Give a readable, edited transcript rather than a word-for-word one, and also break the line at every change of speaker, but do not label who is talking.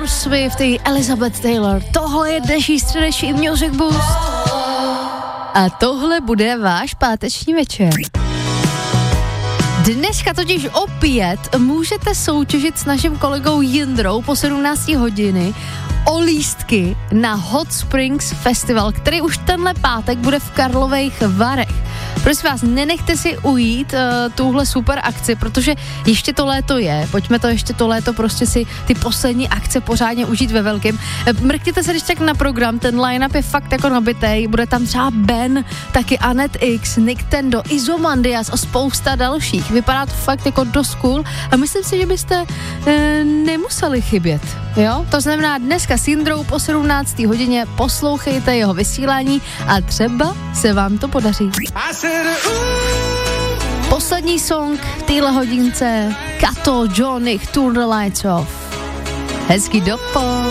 Taylor Swift i Elizabeth Taylor. Tohle je dnešní středeční Music Boost. A tohle bude váš páteční večer. Dneska totiž opět můžete soutěžit s naším kolegou Jindrou po 17 hodiny o lístky na Hot Springs Festival, který už tenhle pátek bude v Karlových Varech. Prosím vás, nenechte si ujít tuhle super akci, protože ještě to léto je. Pojďme to ještě to léto prostě si ty poslední akce pořádně užít ve velkým. Mrkněte se když tak na program, ten line-up je fakt jako nabitej. Bude tam třeba Ben, taky Anet X, Nick Tendo, Izomandias a spousta dalších. Vypadá to fakt jako dost cool a myslím si, že byste nemuseli chybět. Jo? To znamená dneska s Jindrou po 17. hodině poslouchejte jeho vysílání a třeba se vám to podaří. Poslední song v téhle hodince Kato Johnny Turn the Lights Off. Hezký dopo.